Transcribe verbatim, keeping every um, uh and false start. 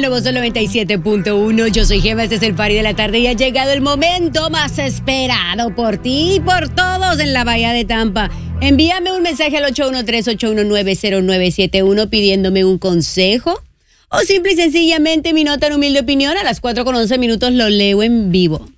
Nuevo Sol noventa y siete punto uno. Yo soy Gemma, este es el party de la tarde y ha llegado el momento más esperado por ti y por todos en la Bahía de Tampa. Envíame un mensaje al ocho uno tres, ocho uno nueve, cero nueve siete uno pidiéndome un consejo o simple y sencillamente mi nota en humilde opinión. A las cuatro con once minutos lo leo en vivo.